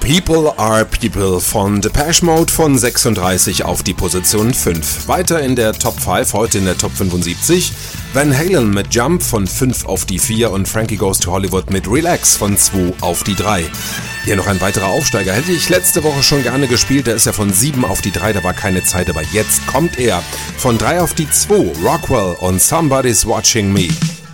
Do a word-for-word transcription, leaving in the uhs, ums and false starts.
People Are People von Depeche Mode von sechsunddreißig auf die Position fünf. Weiter in der Top fünf, heute in der Top fünfundsiebzig. Van Halen mit Jump von fünf auf die vier und Frankie Goes to Hollywood mit Relax von zwei auf die drei. Hier noch ein weiterer Aufsteiger. Hätte ich letzte Woche schon gerne gespielt, der ist ja von sieben auf die drei, da war keine Zeit, aber jetzt kommt er. Von drei auf die zwei, Rockwell und Somebody's Watching Me.